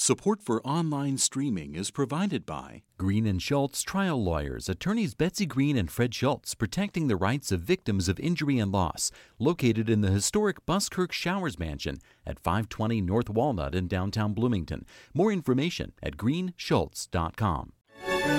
Support for online streaming is provided by Green and Schultz Trial Lawyers, attorneys Betsy Green and Fred Schultz, protecting the rights of victims of injury and loss, located in the historic Buskirk Showers Mansion at 520 North Walnut in downtown Bloomington. More information at greenschultz.com.